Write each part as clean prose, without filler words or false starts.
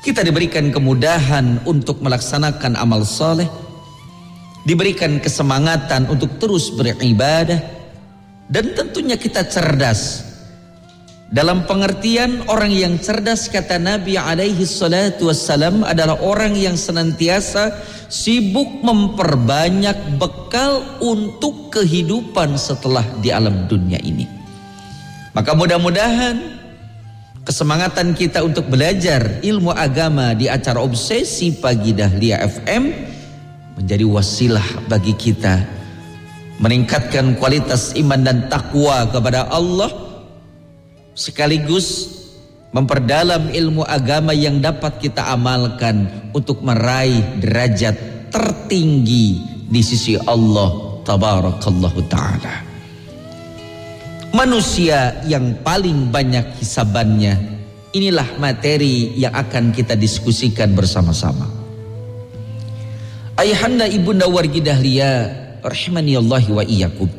Kita diberikan kemudahan untuk melaksanakan amal saleh, diberikan kesemangatan untuk terus beribadah, dan tentunya kita cerdas. Dalam pengertian orang yang cerdas, kata Nabi alaihi salatu wassalam, adalah orang yang senantiasa sibuk memperbanyak bekal untuk kehidupan setelah di alam dunia ini. Maka mudah-mudahan kesemangatan kita untuk belajar ilmu agama di acara Obsesi Pagi Dahlia FM menjadi wasilah bagi kita meningkatkan kualitas iman dan takwa kepada Allah, sekaligus memperdalam ilmu agama yang dapat kita amalkan untuk meraih derajat tertinggi di sisi Allah Tabarakallahu Ta'ala. Manusia yang paling banyak hisabannya, inilah materi yang akan kita diskusikan bersama-sama. Ayahanda ibunda wargi dahlia rahimani Allah wa iyyakum.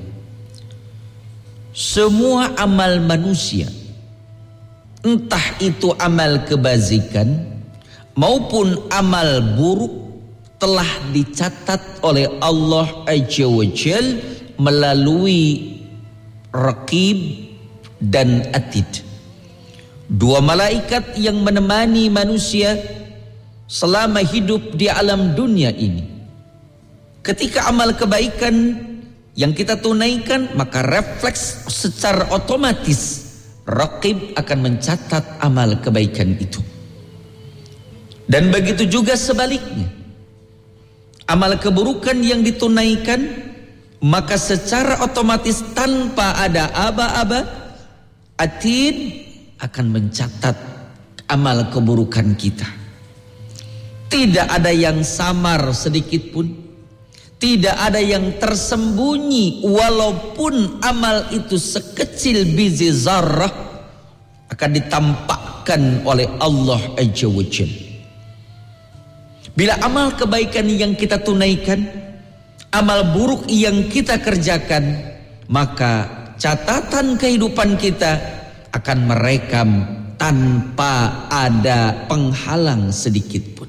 Semua amal manusia, entah itu amal kebajikan maupun amal buruk, telah dicatat oleh Allah Azza wa Jalla melalui Raqib dan Atid, dua malaikat yang menemani manusia selama hidup di alam dunia ini. Ketika amal kebaikan yang kita tunaikan, maka refleks secara otomatis Raqib akan mencatat amal kebaikan itu. Dan begitu juga sebaliknya, amal keburukan yang ditunaikan, maka secara otomatis tanpa ada aba-aba, Atid akan mencatat amal keburukan kita. Tidak ada yang samar sedikit pun, tidak ada yang tersembunyi, walaupun amal itu sekecil biji zarrah akan ditampakkan oleh Allah Azza wa Jalla. Bila amal kebaikan yang kita tunaikan, amal buruk yang kita kerjakan, maka catatan kehidupan kita akan merekam tanpa ada penghalang sedikit pun.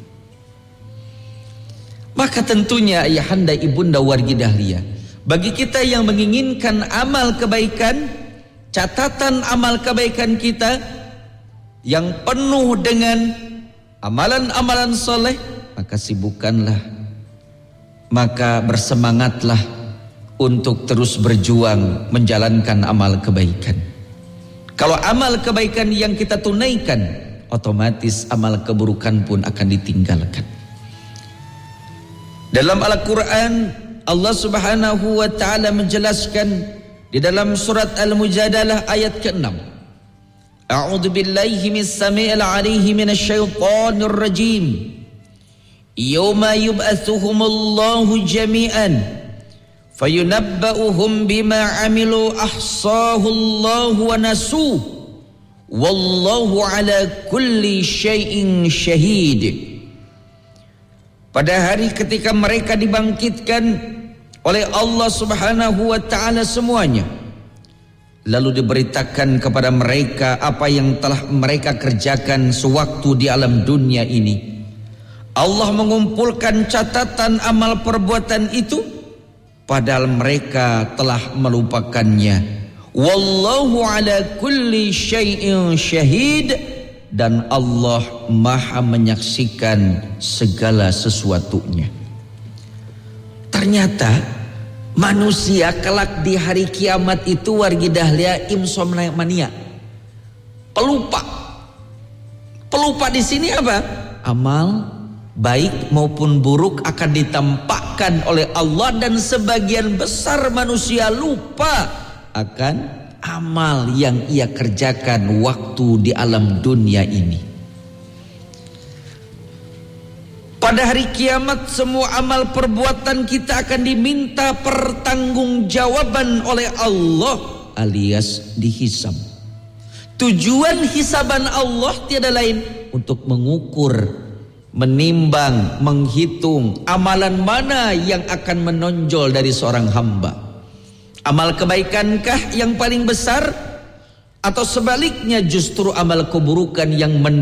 Maka tentunya ayahanda ibunda wargi dahlia, bagi kita yang menginginkan amal kebaikan, catatan amal kebaikan kita yang penuh dengan amalan-amalan soleh, maka sibukkanlah, maka bersemangatlah untuk terus berjuang menjalankan amal kebaikan. Kalau amal kebaikan yang kita tunaikan, otomatis amal keburukan pun akan ditinggalkan. Dalam Al-Quran, Allah Subhanahu wa Ta'ala menjelaskan di dalam surat Al-Mujadalah ayat ke-6. A'udzu billahi mis-sami'il 'aliyyim minasyaitonir rajim. Yawma yub'atsuhumullahu jami'an fayunabba'uhum bima 'amilu ahsahu Allahu wa nasuh wallahu 'ala kulli syai'in syahid. Pada hari ketika mereka dibangkitkan oleh Allah Subhanahu wa Ta'ala semuanya, lalu diberitakan kepada mereka apa yang telah mereka kerjakan sewaktu di alam dunia ini. Allah mengumpulkan catatan amal perbuatan itu, padahal mereka telah melupakannya. Wallahu ala kulli syai'in syahid, dan Allah maha menyaksikan segala sesuatunya. Ternyata manusia kelak di hari kiamat itu wargi dahlia insomnia, pelupa. Pelupa di sini apa? Amal baik maupun buruk akan ditampakkan oleh Allah, dan sebagian besar manusia lupa akan amal yang ia kerjakan waktu di alam dunia ini. Pada hari kiamat semua amal perbuatan kita akan diminta pertanggungjawaban oleh Allah, alias dihisab. Tujuan hisaban Allah tiada lain untuk mengukur, menimbang, menghitung amalan mana yang akan menonjol dari seorang hamba. Amal kebaikankah yang paling besar, atau sebaliknya justru amal keburukan yang